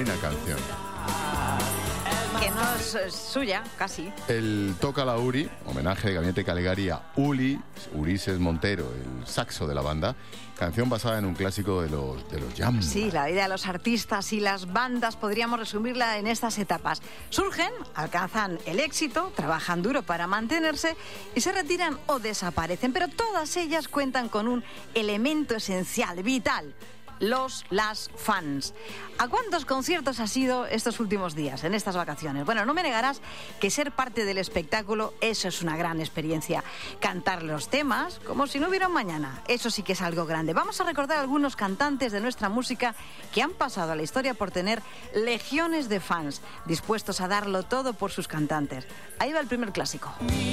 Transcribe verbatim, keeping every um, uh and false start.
buena canción. Que no es, es suya, casi. El Toca la Uri, homenaje de Gabinete Caligari a Uli, Ulises Montero, el saxo de la banda, canción basada en un clásico de los, de los jam. Sí, la vida de los artistas y las bandas podríamos resumirla en estas etapas. Surgen, alcanzan el éxito, trabajan duro para mantenerse y se retiran o desaparecen, pero todas ellas cuentan con un elemento esencial, vital: los, las fans. ¿A cuántos conciertos has ido estos últimos días, en estas vacaciones? Bueno, no me negarás que ser parte del espectáculo, eso es una gran experiencia. Cantar los temas como si no hubiera un mañana, eso sí que es algo grande. Vamos a recordar algunos cantantes de nuestra música que han pasado a la historia por tener legiones de fans dispuestos a darlo todo por sus cantantes. Ahí va el primer clásico.